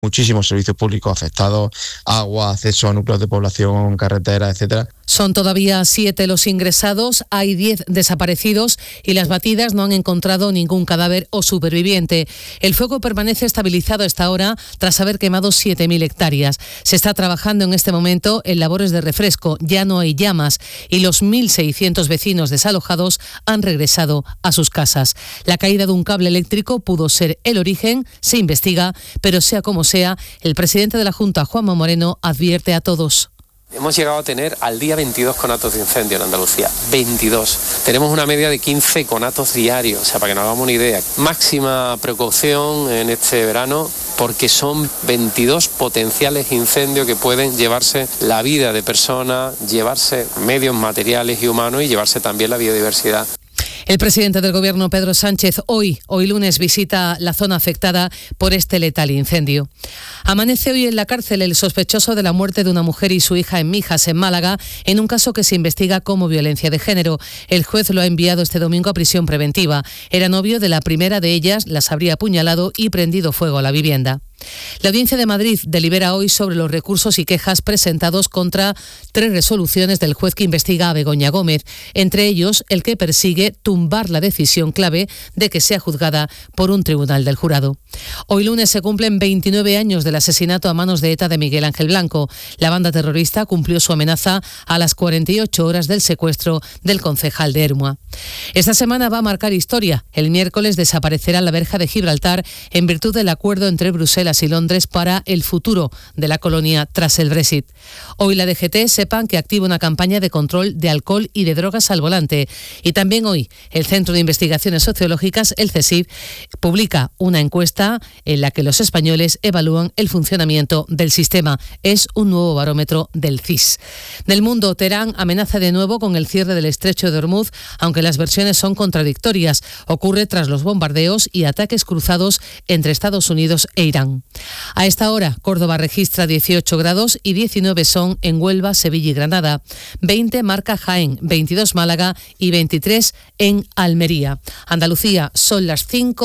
muchísimos servicios públicos afectados, agua, acceso a núcleos de población, carreteras, etcétera. Son todavía 7 los ingresados, hay 10 desaparecidos y las batidas no han encontrado ningún cadáver o superviviente. El fuego permanece estabilizado a esta hora tras haber quemado 7.000 hectáreas. Se está trabajando en este momento en labores de refresco, ya no hay llamas y los 1.600 vecinos desalojados han regresado a sus casas. La caída de un cable eléctrico pudo ser el origen, se investiga, pero sea como sea, el presidente de la Junta, Juanma Moreno, advierte a todos. Hemos llegado a tener al día 22 conatos de incendio en Andalucía, 22. Tenemos una media de 15 conatos diarios, o sea, para que nos hagamos una idea. Máxima precaución en este verano porque son 22 potenciales incendios que pueden llevarse la vida de personas, llevarse medios materiales y humanos y llevarse también la biodiversidad. El presidente del Gobierno, Pedro Sánchez, hoy lunes visita la zona afectada por este letal incendio. Amanece hoy en la cárcel el sospechoso de la muerte de una mujer y su hija en Mijas, en Málaga, en un caso que se investiga como violencia de género. El juez lo ha enviado este domingo a prisión preventiva. Era novio de la primera de ellas, las habría apuñalado y prendido fuego a la vivienda. La Audiencia de Madrid delibera hoy sobre los recursos y quejas presentados contra 3 resoluciones del juez que investiga a Begoña Gómez, entre ellos el que persigue tumbar la decisión clave de que sea juzgada por un tribunal del jurado. Hoy lunes se cumplen 29 años del asesinato a manos de ETA de Miguel Ángel Blanco. La banda terrorista cumplió su amenaza a las 48 horas del secuestro del concejal de Ermua. Esta semana va a marcar historia. El miércoles desaparecerá la verja de Gibraltar en virtud del acuerdo entre Bruselas y Londres para el futuro de la colonia tras el Brexit. Hoy la DGT sepan que activa una campaña de control de alcohol y de drogas al volante. Y también hoy el Centro de Investigaciones Sociológicas, el CSIC, publica una encuesta en la que los españoles evalúan el funcionamiento del sistema. Es un nuevo barómetro del CIS. Del mundo, Teherán amenaza de nuevo con el cierre del estrecho de Hormuz, aunque las versiones son contradictorias. Ocurre tras los bombardeos y ataques cruzados entre Estados Unidos e Irán. A esta hora, Córdoba registra 18 grados y 19 son en Huelva, Sevilla y Granada. 20 marca Jaén, 22 Málaga y 23 en Almería. Andalucía, son las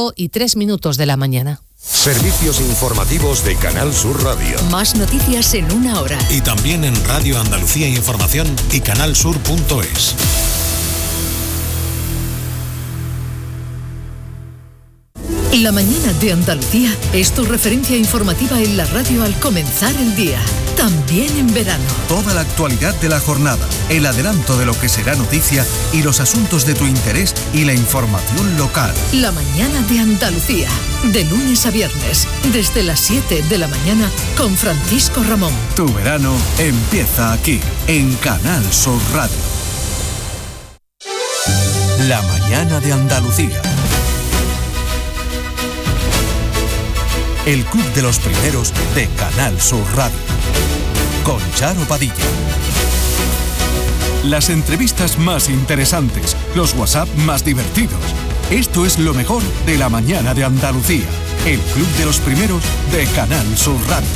5:03 de la mañana. Servicios informativos de Canal Sur Radio. Más noticias en una hora. Y también en Radio Andalucía Información y canalsur.es. La mañana de Andalucía es tu referencia informativa en la radio al comenzar el día, también en verano. Toda la actualidad de la jornada, el adelanto de lo que será noticia y los asuntos de tu interés y la información local. La mañana de Andalucía, de lunes a viernes, desde las 7 de la mañana con Francisco Ramón. Tu verano empieza aquí, en Canal Sur Radio. La mañana de Andalucía. El Club de los Primeros de Canal Sur Radio. Con Charo Padilla. Las entrevistas más interesantes, los WhatsApp más divertidos. Esto es lo mejor de la mañana de Andalucía. El Club de los Primeros de Canal Sur Radio.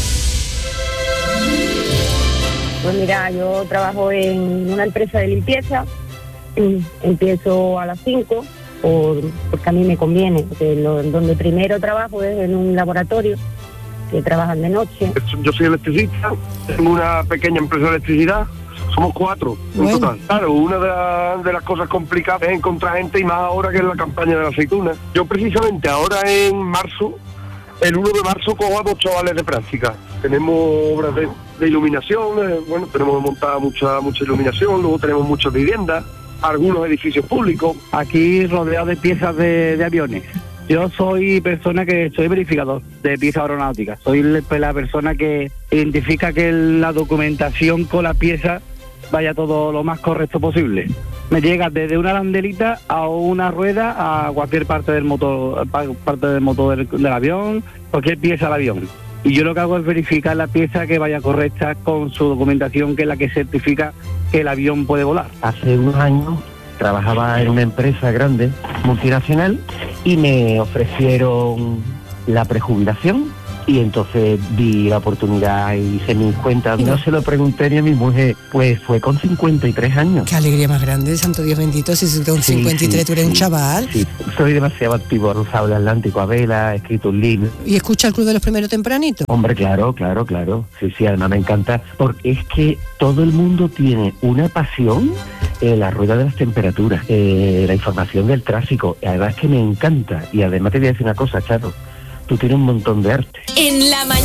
Pues mira, yo trabajo en una empresa de limpieza. Empiezo a las 5. Porque a mí me conviene, porque donde primero trabajo es en un laboratorio que trabajan de noche. Yo soy electricista, tengo una pequeña empresa de electricidad, somos 4 en total. Claro, una de las cosas complicadas es encontrar gente, y más ahora que es la campaña de la aceituna. Yo precisamente ahora en marzo, el 1 de marzo, cojo a 2 chavales de práctica. Tenemos obras de iluminación, tenemos montada mucha iluminación, luego tenemos muchas viviendas, algunos edificios públicos. Aquí rodeado de piezas de aviones. Yo soy soy verificador de piezas aeronáuticas. Soy la persona que identifica que la documentación con la pieza vaya todo lo más correcto posible. Me llega desde una arandelita a una rueda a cualquier parte del motor del avión, cualquier pieza del avión. Y yo lo que hago es verificar la pieza que vaya correcta con su documentación, que es la que certifica que el avión puede volar. Hace unos años trabajaba en una empresa grande, multinacional, y me ofrecieron la prejubilación Y entonces vi la oportunidad y hice mis cuentas. No se lo pregunté ni a mi mujer, pues fue con 53 años. Qué alegría más grande, santo Dios bendito, si con 53 tú eres un chaval. Sí, soy demasiado activo, he cruzado el Atlántico a vela, he escrito un libro. ¿Y escucha el Club de los Primeros tempranito? Hombre, claro. Sí, además me encanta, porque es que todo el mundo tiene una pasión en la rueda de las temperaturas, la información del tráfico, además que me encanta. Y además te voy a decir una cosa, Chato, tú tienes un montón de arte. En la mañana.